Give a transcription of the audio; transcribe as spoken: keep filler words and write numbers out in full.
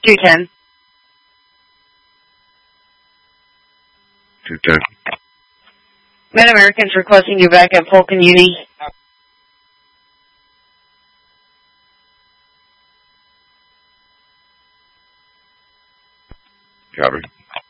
two ten. two ten. Mid-American's requesting you back at Polk and Uni. Copy.